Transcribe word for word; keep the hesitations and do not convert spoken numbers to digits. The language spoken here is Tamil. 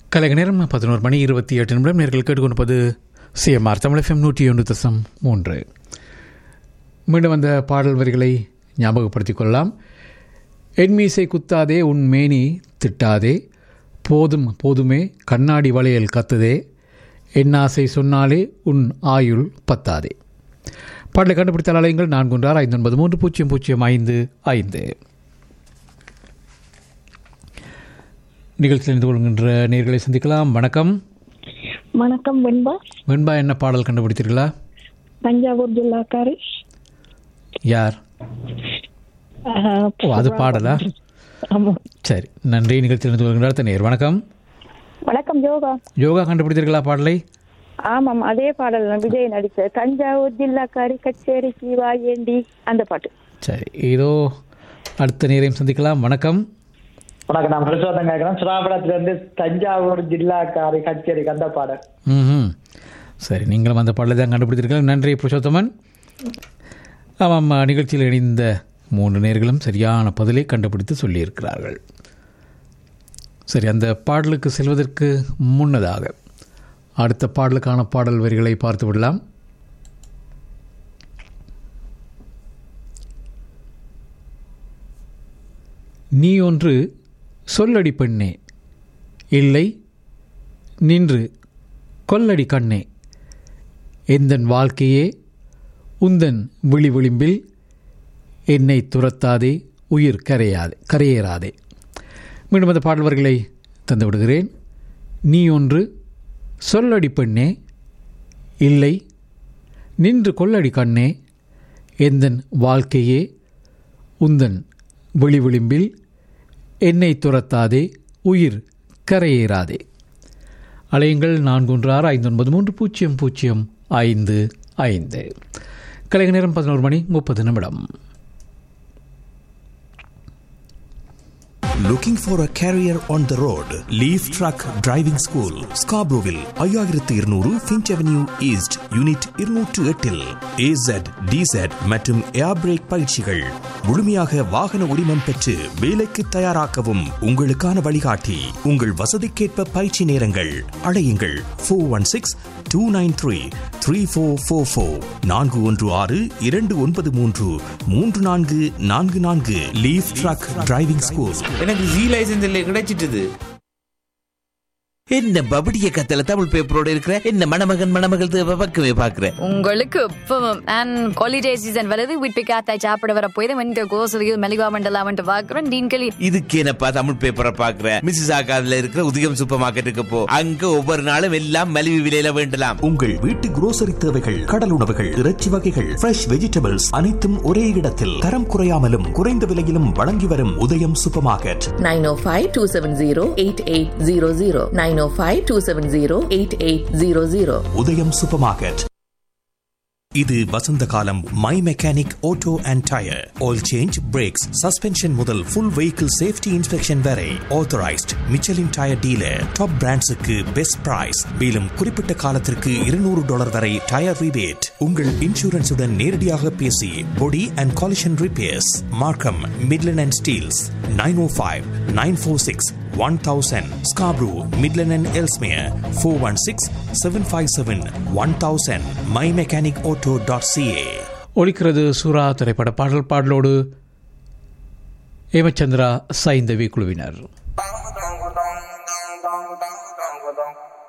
கலைக நேரம் பதினோரு மணி இருபத்தி எட்டு நிமிடம். நேர்கள் கேட்டுக்கொண்டிருப்பது சிஎம்ஆர் தமிழ் எஃப்எம் நூற்றி ஒன்று தசம் மூன்று. மீண்டும் அந்த பாடல் வரிகளை ஞாபகப்படுத்திக் கொள்ளலாம். என்மீசை குத்தாதே, உன் மேனி திட்டாதே, போதும் போதுமே கண்ணாடி வளையல் கத்துதே, என்னாசை சொன்னாலே உன் ஆயுள் பத்தாதே. பாடலை கண்டுபிடித்தால் அலையுங்கள் நான்கு ஒன்று ஆறு ஐந்து ஒன்பது மூன்று பூஜ்ஜியம் பூஜ்ஜியம் ஐந்து ஐந்து. நிகழ்ச்சியில் இருந்து கொள்கின்ற நேர்களை சந்திக்கலாம். வணக்கம். வணக்கம் வெண்பா. வெண்பா, என்ன பாடல் கண்டுபிடித்தீர்களா? தஞ்சாவூர் ஜில்லாக்காரி. யார்? ஓ, அது பாடலா? சரி, நன்றி. நிகழ்ச்சியில் இருந்து கொள்கின்ற அடுத்த நேர். வணக்கம். வணக்கம். யோகா. யோகா கண்டுபிடித்தீர்களா பாடலை? ஆமாம், அதே பாடல் விஜய் நடிச்ச தஞ்சாவூர் ஜில்லாக்காரி கச்சேரிக்கு வா ஏண்டி அந்த பாட்டு. சரி, ஏதோ அடுத்த நேரையும் சந்திக்கலாம். வணக்கம். வணக்கம். நான் பிரசோதம் கேட்கிறேன். சுறாபுரத்திலிருந்து தஞ்சாவூர் ஜில்லாக்காரி கச்சேரி கந்த பாடல். ம் சரி, நீங்களும் அந்த பாடலை தான் கண்டுபிடித்திருக்கீர்கள். நன்றி புருஷோத்தமன். ஆமாம், நிகழ்ச்சியில் இணைந்த மூன்று நேர்களும் சரியான பதிலை கண்டுபிடித்து சொல்லியிருக்கிறார்கள். சரி, அந்த பாடலுக்கு செல்வதற்கு முன்னதாக அடுத்த பாடலுக்கான பாடல் வரிகளை பார்த்து விடலாம். நீ ஒன்று சொல்லடி பெண்ணே, இல்லை நின்று கொல்லடி கண்ணே, எந்தன் வாழ்க்கையே உந்தன் விழி விளிம்பில் என்னை துரத்தாதே, உயிர் கரையாதே கரையேறாதே. மீண்டும் அந்த பாடல்வர்களை தந்து விடுகிறேன். நீ ஒன்று சொல்லடி பெண்ணே, இல்லை நின்று கொல்லடி கண்ணே, எந்தன் வாழ்க்கையே உந்தன் விழி விளிம்பில் என்னை துரத்தாதே, உயிர் கரையேறாதே. அலையுங்கள் நான்கு ஒன்று ஆறு ஐந்து ஒன்பது மூன்று பூஜ்ஜியம் பூஜ்ஜியம் ஐந்து ஐந்து. கலைக நேரம் பதினோரு மணி முப்பது நிமிடம். Looking for a career on the road? Leaf Truck Driving School, Scarboroughville, ஐயாயிரத்து இருநூறு Finch Avenue East, Unit இருநூற்று எட்டில் A Z, D Z மற்றும் ஏர் பிரேக் பயிற்சிகள். முழுமையாக வாகன உரிமம் பெற்று வேலைக்கு தயாராக்கவும் உங்களுக்கான வழிகாட்டி. உங்கள் வசதிக்கேற்ப பயிற்சி நேரங்கள். அழையுங்கள் four one six two nine three three four four four நான்கு ஒன்று ஆறு இரண்டு ஒன்பது மூன்று மூன்று நான்கு நான்கு நான்கு. Leaf drug driving school. எனக்கு ஜி லைசன்ஸ் இல்லை கிடைச்சிட்டது. என்ன பபடிய கத்தல தமிழ் பேப்பரோட இருக்கிற என்ன மணமகன் மணமகள் தேவை பக்கமே பாக்குறேன். உங்களுக்கு இப்பவும் அண்ட் ஹாலிடே சீசன் வருது, வீட்டு காத்தாய் சாப்பிட வர போய் வந்து கோசலியில் மெலிவா மண்டலா வந்து பாக்குறேன். டீன்களி இதுக்கு என்னப்பா தமிழ் பேப்பரை பாக்குறேன். மிஸ்ஸஸ் ஆகாதுல இருக்கிற உதயம் சூப்பர் மார்க்கெட்டுக்கு போ, அங்க ஒவ்வொரு நாளும் எல்லாம் மலிவு விலையில வேண்டலாம். உங்கள் வீட்டு குரோசரி தேவைகள், கடல் உணவுகள், இறைச்சி வகைகள், ஃப்ரெஷ் வெஜிடபிள்ஸ் அனைத்தும் ஒரே இடத்தில் தரம் குறையாமலும் குறைந்த விலையிலும் வழங்கி வரும் உதயம் சூப்பர் மார்க்கெட். நைன் ஓ five two seven zero eight eight zero zero nine ஓ five two seven zero eight eight zero zero. உதயம் சூப்பர் மார்க்கெட். இது வசந்த காலம். My mechanic auto and tyre oil change, breaks, suspension முதல் ஃபுல் வெஹிக்கிள் சேஃப்டி இன்ஸ்பெக்ஷன் வரை authorised Michelin tyre dealer. Top பிராண்ட்ஸுக்கு best price. மேலும் குறிப்பிட்ட காலத்திற்கு இருநூறு டாலர் வரை டயர் ரிபேட். உங்கள் இன்சூரன்ஸுடன் நேரடியாக பேசி பொடி அண்ட் காலிஷன் ரிப்பேர்ஸ். மார்க்கம், Midland and Steeles. Nine O five nine four six one thousand. Scarborough, Midland and Ellesmere four one six seven five seven one thousand. my mechanic auto dot c a. ஒலிக்கிறது சூரா திரைப்பட பாடல். பாடலோடு ஏமச்சந்திரா சைந்தவி குழுவினர்.